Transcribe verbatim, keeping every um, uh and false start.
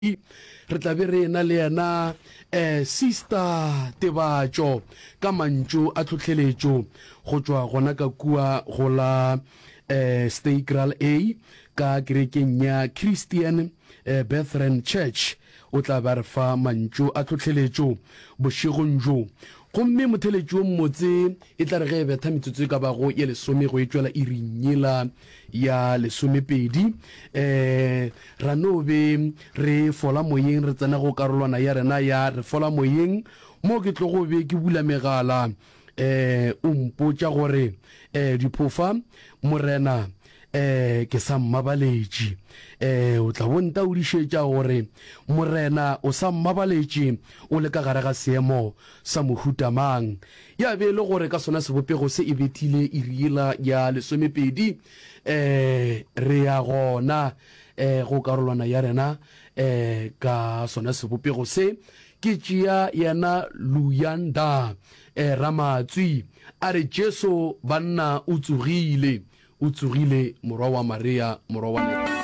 re tla be re na le yena eh sister Tebatšo ka mantšu a tlhotlheletšo go tswa gona ka kua go la eh Stegral A ka kerekeng ya Christian eh, Brethren Church o tla ba re fa mantšu a tlhotlheletšo bošegong jo gomme motheletši o mmotse e tla re ge e betha metsotso ka bago ye lesome go e tšwela e rinyela ya lesomepedi eh ra no be re fola moyeng re tsena go karolwana ya rena ya re fola moyeng mo ke tlo go be ke bula megala eh o mpotša gore eh diphofa morena eh ke sa mmabaletše eh o tla bonta o dišetša gore morena o sa mmabaletše o le ka gare ga seemo sa mohutamang ya be le gore ka sona sebopego se e bethile e riela ya lesomepedi eh re ya gona eh go karolwana ya rena eh ka sona sebopego se ke tšea yena Luyanda eh Ramatswi a re Jesu banna o tsogile o tsogile morwa wa Maria morwa wa